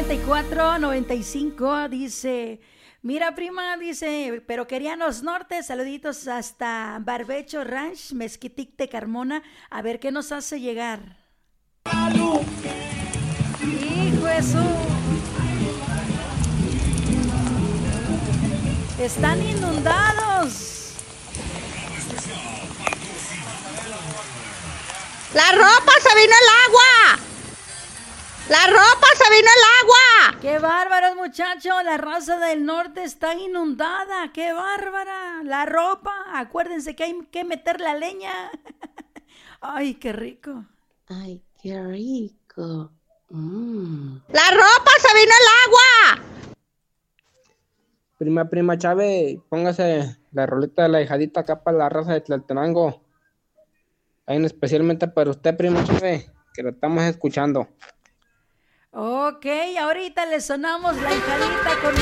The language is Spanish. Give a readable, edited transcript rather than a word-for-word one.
94-95 dice, mira prima, dice, pero querían los nortes, saluditos hasta Barbecho Ranch, Mezquitic de Carmona, a ver qué nos hace llegar. Hijo eso. Están inundados. La ropa se vino el agua. La ropa se vino el agua. ¡Qué bárbaros, muchachos! La raza del norte está inundada. ¡Qué bárbara! La ropa. Acuérdense que hay que meter la leña. ¡Ay, qué rico! ¡Ay, qué rico! La ropa se vino el agua. Prima Chávez, póngase la roleta de la hijadita acá para la raza de Tlaltenango. Hay especialmente para usted, prima Chávez, que lo estamos escuchando. Ok, ahorita le sonamos la hijadita con